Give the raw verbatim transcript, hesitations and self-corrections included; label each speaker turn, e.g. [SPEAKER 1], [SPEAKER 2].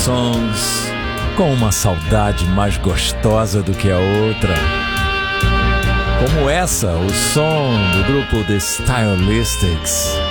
[SPEAKER 1] songs com uma saudade mais gostosa do que a outra. Como essa, o som do grupo The Stylistics,